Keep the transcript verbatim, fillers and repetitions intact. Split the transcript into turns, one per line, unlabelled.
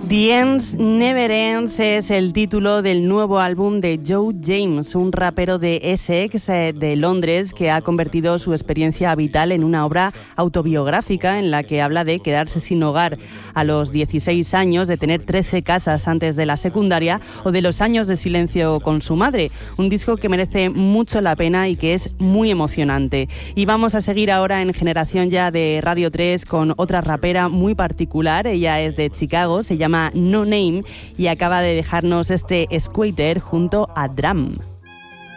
The Ends Never Ends es el título del nuevo álbum de Joe James, un rapero de Essex, eh, de Londres, que ha convertido su experiencia vital en una obra autobiográfica en la que habla de quedarse sin hogar a los dieciséis años, de tener trece casas antes de la secundaria o de los años de silencio con su madre. Un disco que merece mucho la pena y que es muy emocionante. Y vamos a seguir ahora en Generación Ya de Radio tres con otra rapera muy particular. Ella es de Chicago, se llama No Name y acaba de dejarnos este Squatter junto a Drum.